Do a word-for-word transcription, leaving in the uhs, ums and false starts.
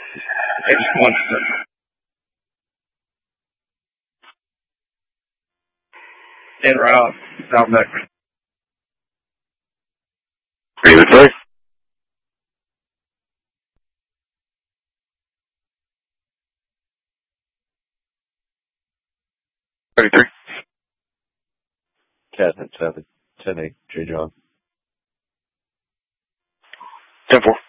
It's one. En route, South Metro. Green play. thirty-three. Cat at seven. ten eight. J. John. ten four.